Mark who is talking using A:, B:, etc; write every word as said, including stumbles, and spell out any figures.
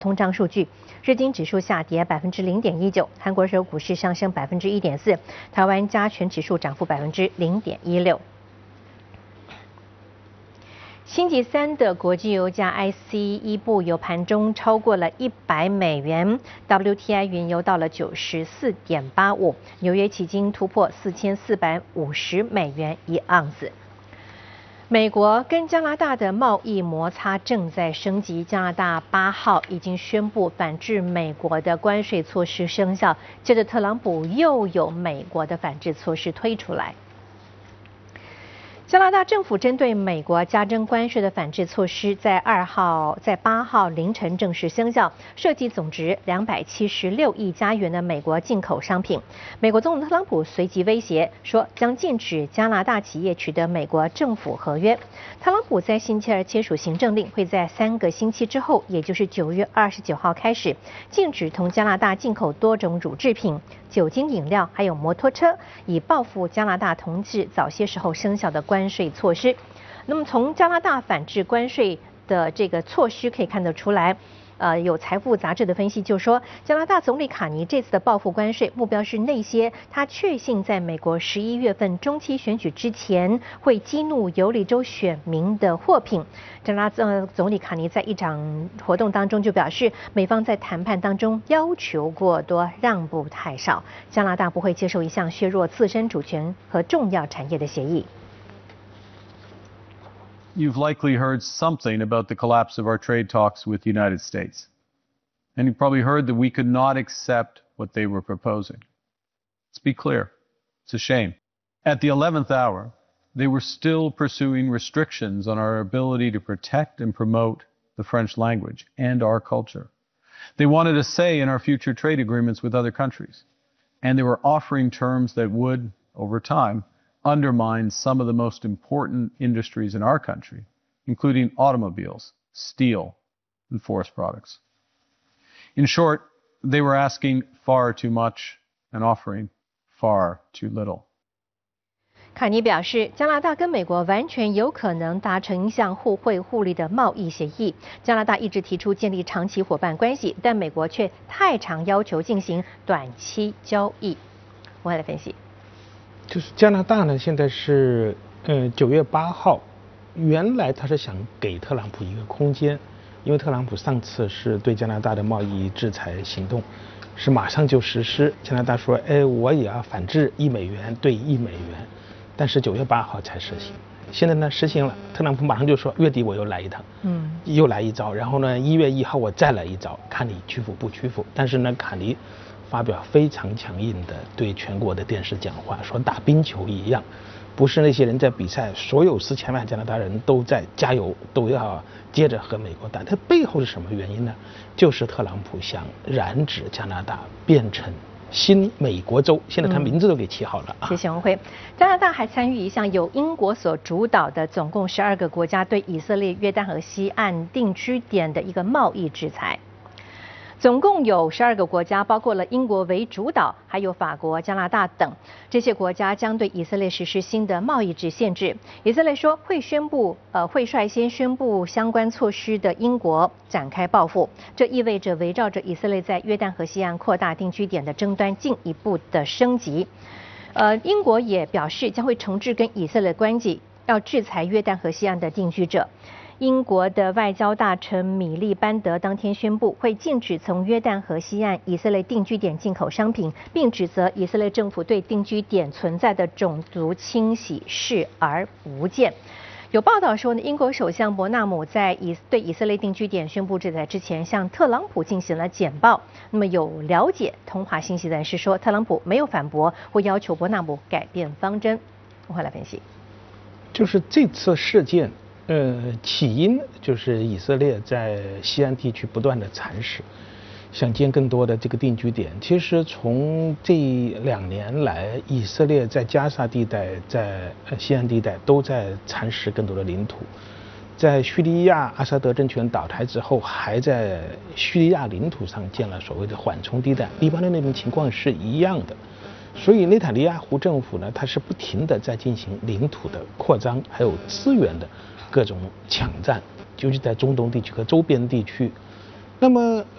A: 通胀数据，日经指数下跌百分之零点一九，韩国首股市上升百分之一点四，台湾加权指数涨幅百分之零点一六。星期三的国际油价 I C 一部油盘中超过了一百美元 ，W T I 原油到了九十四点八五，纽约期金突破四千四百五十美元一盎司。美国跟加拿大的贸易摩擦正在升级，加拿大八号已经宣布反制美国的关税措施生效，接着特朗普又有美国的反制措施推出来。加拿大政府针对美国加征关税的反制措施，在二号、在八号凌晨正式生效，涉及总值两百七十六亿加元的美国进口商品。美国总统特朗普随即威胁说，将禁止加拿大企业取得美国政府合约。特朗普在星期二签署行政令，会在三个星期之后，也就是九月二十九号开始，禁止从加拿大进口多种乳制品、酒精饮料，还有摩托车，以报复加拿大同志早些时候生效的关税措施。那么从加拿大反制关税的这个措施可以看得出来，呃，有财富杂志的分析就说，加拿大总理卡尼这次的报复关税目标是那些他确信在美国十一月份中期选举之前会激怒游离州选民的货品。加拿大呃总理卡尼在一场活动当中就表示，美方在谈判当中要求过多，让步太少，加拿大不会接受一项削弱自身主权和重要产业的协议。
B: You've likely heard something about the collapse of our trade talks with the United States. And you've probably heard that we could not accept what they were proposing. Let's be clear. It's a shame. At the eleventh hour, they were still pursuing restrictions on our ability to protect and promote the French language and our culture. They wanted a say in our future trade agreements with other countries. And they were offering terms that would, over time, undermine some of the most important industries in our country, including automobiles, steel, and forest products. In short, they were asking far too much and offering far too little.
A: 卡尼表示，加拿大跟美国完全有可能达成一项互惠互利的贸易协议。加拿大一直提出建立长期伙伴关系，但美国却太常要求进行短期交易。我们来分析。
C: 就是加拿大呢，现在是呃九月八号，原来他是想给特朗普一个空间，因为特朗普上次是对加拿大的贸易制裁行动是马上就实施，加拿大说，哎，我也要反制一美元对一美元，但是九月八号才实行。现在呢实行了，特朗普马上就说月底我又来一趟，嗯，又来一招，然后呢一月一号我再来一招，看你屈服不屈服。但是呢，卡尼发表非常强硬的对全国的电视讲话，说打冰球一样，不是那些人在比赛，所有四千万加拿大人都在加油，都要接着和美国打。它背后是什么原因呢？就是特朗普想染指加拿大变成新美国州，现在他名字都给起好了。
A: 嗯、谢谢王辉。加拿大还参与一项由英国所主导的，总共十二个国家对以色列约旦河西岸定居点的一个贸易制裁。总共有十二个国家，包括了英国为主导，还有法国、加拿大等。这些国家将对以色列实施新的贸易制限制。以色列说会宣布，呃，会率先宣布相关措施的英国展开报复。这意味着围绕着以色列在约旦河西岸扩大定居点的争端进一步的升级。呃，英国也表示将会重置跟以色列关系，要制裁约旦河西岸的定居者。英国的外交大臣米利班德当天宣布，会禁止从约旦河西岸以色列定居点进口商品，并指责以色列政府对定居点存在的种族清洗视而不见。有报道说呢，英国首相伯纳姆在以对以色列定居点宣布制裁之前，向特朗普进行了简报。那么有了解通话信息的人士说，特朗普没有反驳或要求伯纳姆改变方针。我会来分析，
C: 就是这次事件。呃，起因就是以色列在西岸地区不断的蚕食，想建更多的这个定居点。其实从这两年来，以色列在加沙地带、在西岸地带都在蚕食更多的领土。在叙利亚阿萨德政权倒台之后，还在叙利亚领土上建了所谓的缓冲地带。黎巴嫩那边情况是一样的。所以内塔尼亚胡政府呢，它是不停地在进行领土的扩张，还有资源的各种抢占，尤其在中东地区和周边地区。那么